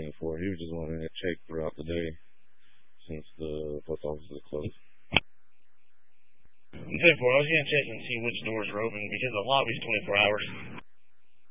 anything for. He was just wanting to check throughout the day since the post office is closed. 10-4, I was going to check and see which doors are open because the lobby's 24 hours.